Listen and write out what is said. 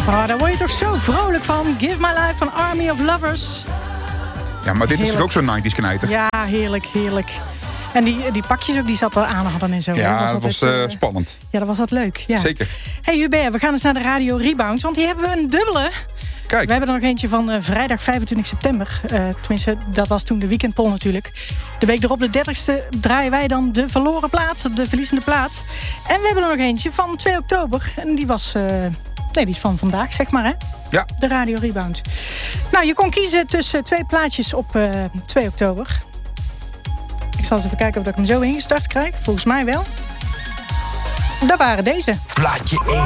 Oh, daar word je toch zo vrolijk van. Give My Life van Army of Lovers. Ja, maar dit is natuurlijk ook zo'n 90s knijter. Ja, heerlijk, heerlijk. En die pakjes ook die zat er aan hadden en zo. Ja, dat was spannend. Ja, dat was wat leuk. Ja. Zeker. Hey Hubert, we gaan eens naar de Radio Rebound, want hier hebben we een dubbele. Kijk. We hebben er nog eentje van vrijdag 25 september. Tenminste, dat was toen de weekendpoll natuurlijk. De week erop, de 30ste, draaien wij dan de verloren plaats, de verliezende plaats. En we hebben er nog eentje van 2 oktober. En die was... die is van vandaag, zeg maar, hè? Ja. De Radio Rebound. Nou, je kon kiezen tussen 2 plaatjes op 2 oktober. Ik zal eens even kijken of ik hem zo ingestart krijg. Volgens mij wel. Dat waren deze. Plaatje 1.